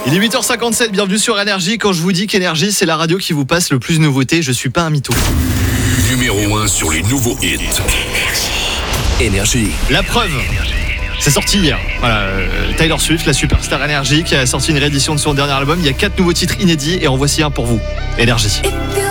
Il est 8h57, bienvenue sur Énergie. Quand je vous dis qu'Énergie, c'est la radio qui vous passe le plus de nouveautés, je suis pas un mytho. Numéro 1 sur les nouveaux hits. Énergie. La preuve, c'est sorti hier. Voilà, Taylor Swift, la superstar Énergie, qui a sorti une réédition de son dernier album. Il y a 4 nouveaux titres inédits et en voici un pour vous. Énergie. It feels